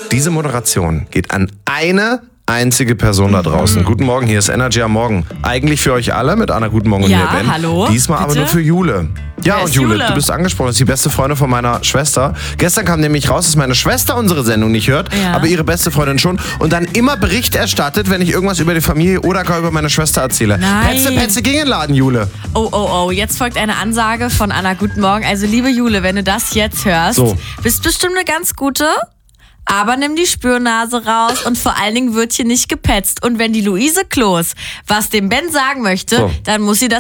Diese Moderation geht an eine einzige Person da draußen. Guten Morgen, hier ist Energy am Morgen. Eigentlich für euch alle mit Anna, guten Morgen und Ja, hier Ben. hallo, Diesmal bitte? aber nur für Jule. Ja, Wer und ist Jule, Jule? du bist angesprochen, das ist die beste Freundin von meiner Schwester. Gestern kam nämlich raus, dass meine Schwester unsere Sendung nicht hört, Ja. aber ihre beste Freundin schon. Und dann immer Bericht erstattet, wenn ich irgendwas über die Familie oder gar über meine Schwester erzähle. Nein. Petze, ging in den Laden, Jule. Oh, jetzt folgt eine Ansage von Anna. Guten Morgen. Also, liebe Jule, wenn du das jetzt hörst, So. bist bestimmt eine ganz gute, aber nimm die Spürnase raus und vor allen Dingen wird hier nicht gepetzt. Und wenn die Luise Kloß was dem Ben sagen möchte, So. dann muss sie das